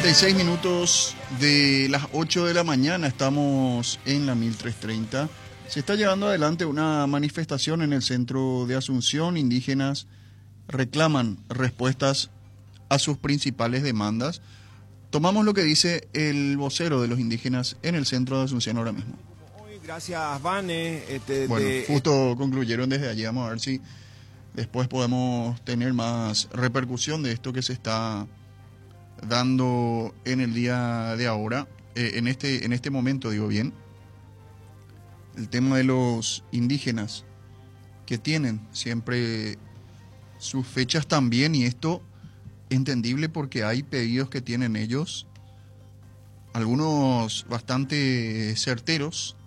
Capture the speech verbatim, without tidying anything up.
cuarenta y seis minutos de las ocho de la mañana, estamos en la mil trescientos treinta. Se está llevando adelante una manifestación en el centro de Asunción. Indígenas reclaman respuestas a sus principales demandas. Tomamos lo que dice el vocero de los indígenas en el centro de Asunción ahora mismo. Gracias, Vane. Este, Bueno, de, justo concluyeron desde allí. Vamos a ver si después podemos tener más repercusión de esto que se está dando en el día de ahora, eh, en este en este momento, digo bien, el tema de los indígenas que tienen siempre sus fechas también, y esto entendible porque hay pedidos que tienen ellos, algunos bastante certeros,